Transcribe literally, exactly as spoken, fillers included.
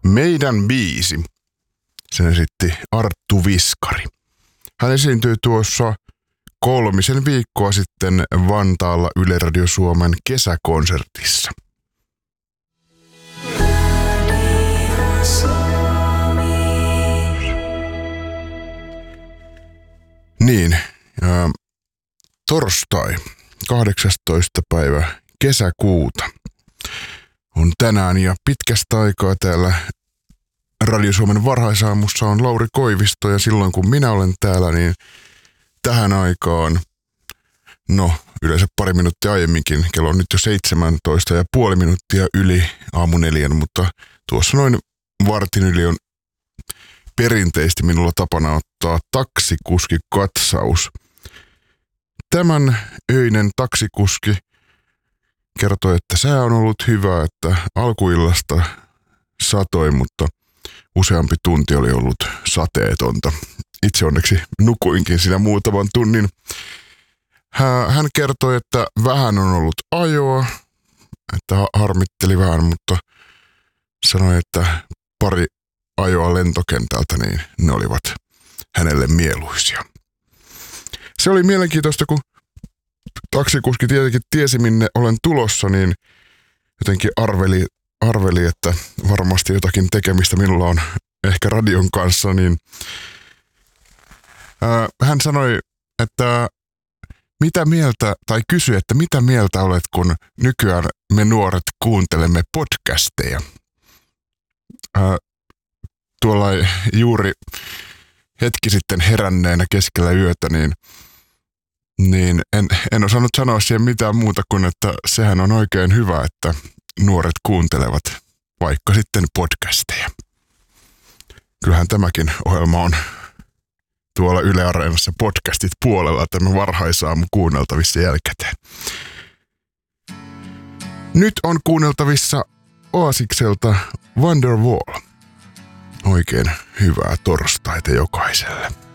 Meidän biisi. Sen esitti Arttu Viskari. Hän esiintyi tuossa kolmisen viikkoa sitten Vantaalla Yle Radio Suomen kesäkonsertissa. Niin, ja torstai, kahdeksastoista päivä kesäkuuta on tänään ja pitkästä aikaa täällä Radio Suomen varhaisaamussa on Lauri Koivisto ja silloin kun minä olen täällä, niin tähän aikaan, no yleensä pari minuuttia aiemminkin, kello on nyt jo seitsemäntoista ja puoli minuuttia yli aamu neljän, mutta tuossa noin vartin yli on perinteisesti minulla tapana ottaa taksikuski-katsaus. Tämän öinen taksikuski kertoi, että sää on ollut hyvä, että alkuillasta satoi, mutta useampi tunti oli ollut sateetonta. Itse onneksi nukuinkin siinä muutaman tunnin. Hän kertoi, että vähän on ollut ajoa, että harmitteli vähän, mutta sanoi, että pari ajoa lentokentältä, niin ne olivat hänelle mieluisia. Se oli mielenkiintoista, kun taksikuski tietenkin tiesi, minne olen tulossa, niin jotenkin arveli, arveli, että varmasti jotakin tekemistä minulla on ehkä radion kanssa, niin ää, hän sanoi, että mitä mieltä, tai kysyi, että mitä mieltä olet, kun nykyään me nuoret kuuntelemme podcasteja. Ää, tuolla juuri hetki sitten heränneenä keskellä yötä, niin, niin en, en osannut sanoa siihen mitään muuta kuin, että sehän on oikein hyvä, että nuoret kuuntelevat vaikka sitten podcasteja. Kyllähän tämäkin ohjelma on tuolla Yle Areenassa podcastit puolella, tämä varhaisaamu kuunneltavissa jälkikäteen. Nyt on kuunneltavissa Oasikselta Wonderwall. Oikein hyvää torstaita jokaiselle.